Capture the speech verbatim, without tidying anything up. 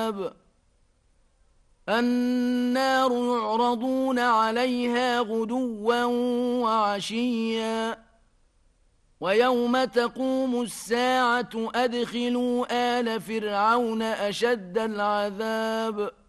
العذاب النار يعرضون عليها غدوا وعشيا ويوم تقوم الساعة أدخلوا آل فرعون أشد العذاب